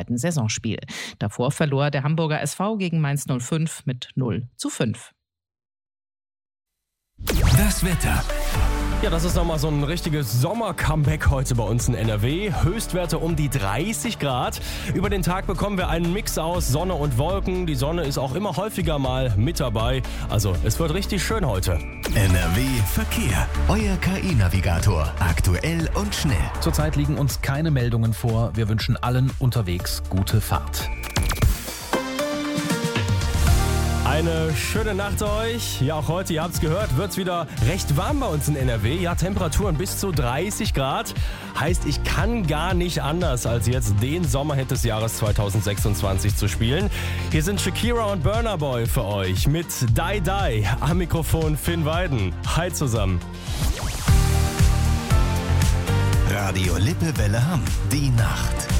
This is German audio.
zweiten Saisonspiel. Davor verlor der Hamburger SV gegen Mainz 05 mit 0:5. Das Wetter. Ja, das ist nochmal so ein richtiges Sommer-Comeback heute bei uns in NRW. Höchstwerte um die 30 Grad. Über den Tag bekommen wir einen Mix aus Sonne und Wolken. Die Sonne ist auch immer häufiger mal mit dabei. Also es wird richtig schön heute. NRW Verkehr. Euer KI-Navigator. Aktuell und schnell. Zurzeit liegen uns keine Meldungen vor. Wir wünschen allen unterwegs gute Fahrt. Eine schöne Nacht euch. Ja, auch heute, ihr habt es gehört, wird es wieder recht warm bei uns in NRW. Ja, Temperaturen bis zu 30 Grad. Heißt, ich kann gar nicht anders, als jetzt den Sommerhit des Jahres 2026 zu spielen. Hier sind Shakira und Burna Boy für euch mit Die Die. Am Mikrofon Finn Weiden. Hi zusammen. Radio Lippewelle Hamm. Die Nacht.